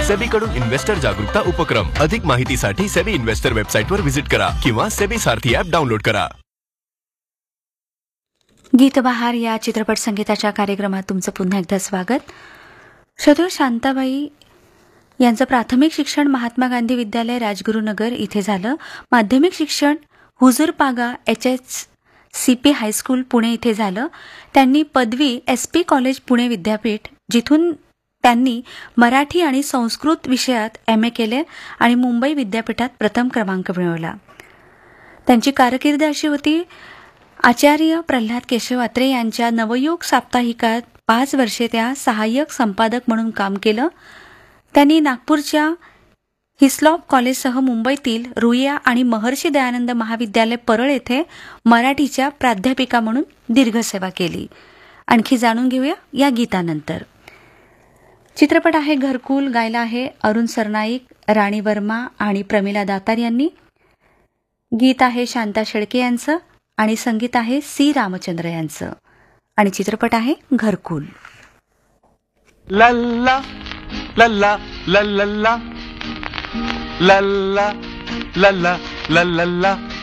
SEBI कडून investor जागरूकता उपक्रम. अधिक माहितीसाठी सेबी इन्व्हेस्टर वेबसाईटवर व्हिजिट करा किंवा सेबी सारथी ॲप डाउनलोड करा. गीतबहार या चित्रपट संगीताच्या कार्यक्रमात तुमचं पुन्हा एकदा स्वागत. श्रोते, शांताबाई यांचं प्राथमिक शिक्षण महात्मा गांधी विद्यालय राजगुरुनगर इथे झालं. माध्यमिक शिक्षण हुजूरपागा HSCP हायस्कूल पुणे इथे झालं. त्यांनी पदवी SP कॉलेज पुणे विद्यापीठ, जिथून त्यांनी मराठी आणि संस्कृत विषयात MA केले आणि मुंबई विद्यापीठात प्रथम क्रमांक मिळवला. त्यांची कारकीर्द अशी होती. आचार्य प्रल्हाद केशव अत्रे यांच्या नवयुग साप्ताहिकात 5 वर्षे त्या सहाय्यक संपादक म्हणून काम केलं. त्यांनी नागपूरच्या हिस्लॉप कॉलेजसह मुंबईतील रुईया आणि महर्षी दयानंद महाविद्यालय परळ येथे मराठीच्या प्राध्यापिका म्हणून दीर्घ सेवा केली. आणखी जाणून घेऊया या गीतानंतर. चित्रपट आहे घरकुल. गायला आहे अरुण सरनाईक, राणी वर्मा आणि प्रमिला दातार यांनी. गीत आहे शांता शेळके यांचं आणि संगीत आहे C रामचंद्र यांचं. आणि चित्रपट आहे घरकुल. लल्ला लल्ला लल्ला लल्ला लल्ला लल्ला